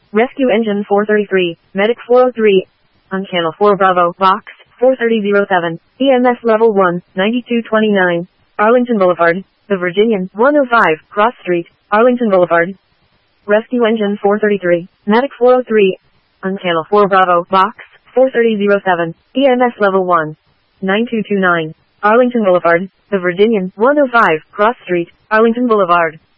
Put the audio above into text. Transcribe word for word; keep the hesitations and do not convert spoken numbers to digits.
Rescue Engine four thirty-three, Medic four oh three, on Channel four Bravo, Box four thirty oh seven, E M S Level one, ninety-two twenty-nine, Arlington Boulevard, The Virginian, one oh five, Cross Street, Arlington Boulevard. Rescue Engine four thirty-three, Medic four oh three, on Channel four Bravo, Box four thirty oh seven, E M S Level one, ninety-two twenty-nine, Arlington Boulevard, The Virginian, one oh five, Cross Street, Arlington Boulevard.